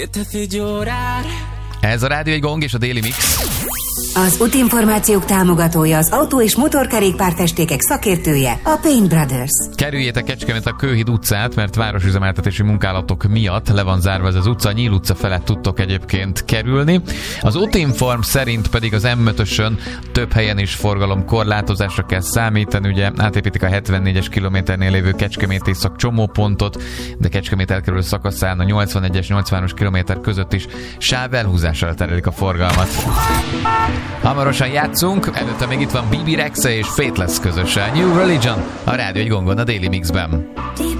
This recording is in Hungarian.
Ez a Rádió egy Gong és a Daily Mix. Az útinformációk támogatója, az autó- és motorkerékpárfestékek szakértője, a Paint Brothers. Kerüljétek Kecskemét a Kőhíd utcát, mert városüzemeltetési munkálatok miatt le van zárva ez az utca. A Nyíl utca felett tudtok egyébként kerülni. Az Útinform szerint pedig az M5-ösön több helyen is forgalomkorlátozásra kell számítani. Ugye átépítik a 74-es kilométernél lévő Kecskemét észak csomópontot, de Kecskemét elkerülő szakaszán a 81-es 83-as kilométer között is sávelhúzással terelik a forgalmat. Hamarosan játszunk, előtte még itt van Bibi Rexha és Faithless közösen. New Religion, a Rádió egy Gongon, a Daily Mixben.